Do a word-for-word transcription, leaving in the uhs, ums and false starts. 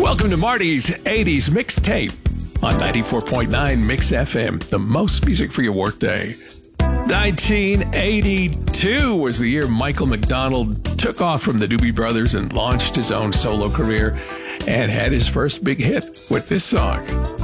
Welcome to Marty's eighties Mixtape on ninety-four point nine Mix F M, the most music for your workday. nineteen eighty-two was the year Michael McDonald took off from the Doobie Brothers and launched his own solo career and had his first big hit with this song.